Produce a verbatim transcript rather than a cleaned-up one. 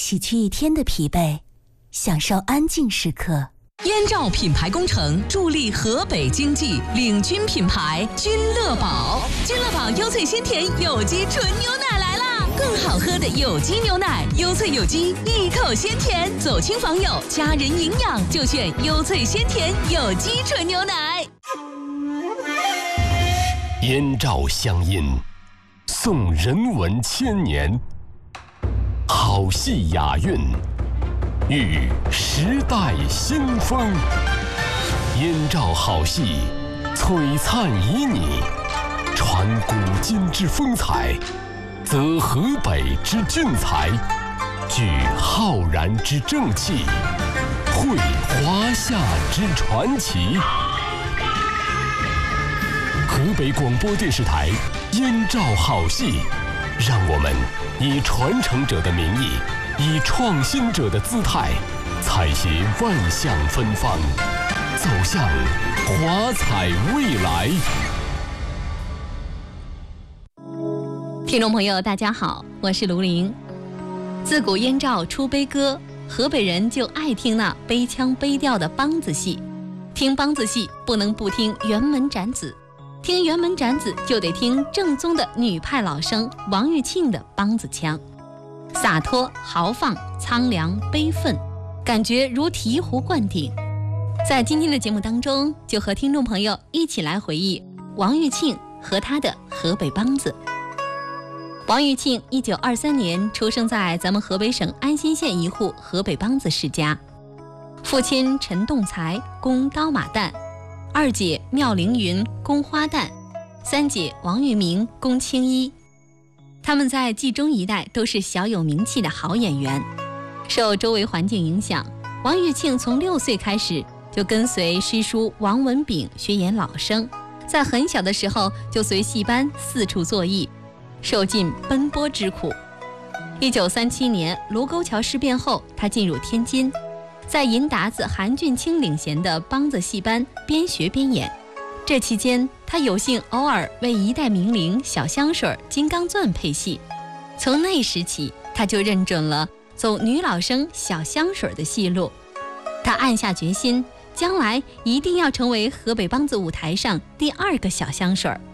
洗去一天的疲惫，享受安静时刻。 燕赵品牌工程助力河北经济，领军品牌君乐宝。君乐宝优萃鲜甜有机纯牛奶来啦！更好喝的有机牛奶，优萃有机，一口鲜甜。走亲访友，家人营养就选优萃鲜甜有机纯牛奶。 燕赵乡音，颂人文千年，好戏雅韵，遇时代新风。燕赵好戏，璀璨旖旎，传古今之风采，则河北之俊才，聚浩然之正气，绘华夏之传奇。河北广播电视台燕赵好戏，让我们以传承者的名义，以创新者的姿态，采撷万象芬芳，走向华彩未来。 听众朋友大家好，我是卢玲。自古燕赵出悲歌，河北人就爱听那悲腔悲调的梆子戏。听梆子戏不能不听辕门斩子，听辕门斩子就得听正宗的女派老生王玉庆的梆子腔，洒脱豪放，苍凉悲愤，感觉如醍醐灌顶。在今天的节目当中，就和听众朋友一起来回忆王玉庆和他的河北梆子。王玉庆一九二三年出生在咱们河北省安新县一户河北梆子世家，父亲陈栋才工刀马旦，二姐妙凌云工花旦，三姐王玉明工青衣。他们在冀中一带都是小有名气的好演员。受周围环境影响，王玉庆从六岁开始就跟随师叔王文炳学演老生，在很小的时候就随戏班四处作艺，受尽奔波之苦。一九三七年卢沟桥事变后，他进入天津，在银达子韩俊清领衔的梆子戏班边学边演。这期间，他有幸偶尔为一代名伶小香水金刚钻配戏。从那时起，他就认准了走女老生小香水的戏路。他暗下决心，将来一定要成为河北梆子舞台上第二个小香水。